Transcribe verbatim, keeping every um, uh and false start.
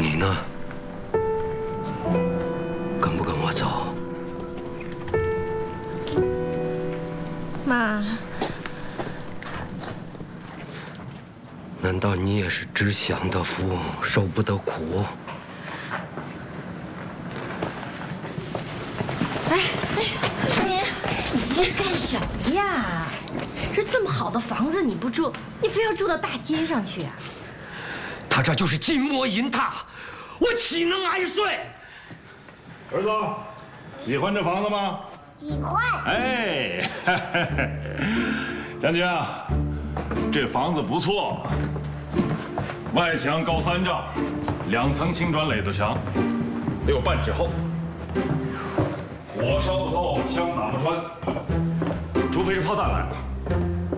你呢？跟不跟我走？ 妈， 难道你也是只享得福，受不得苦？ 哎哎，你你这是干什么呀？这这么好的房子你不住，你非要住到大街上去啊？ 他这就是金磨银榻，我岂能安睡？ 儿子，喜欢这房子吗？ 喜欢。 哎，将军啊，这房子不错，外墙高三丈，两层青砖垒的墙，得有半尺厚，火烧不透，枪打不穿，除非是炮弹来了。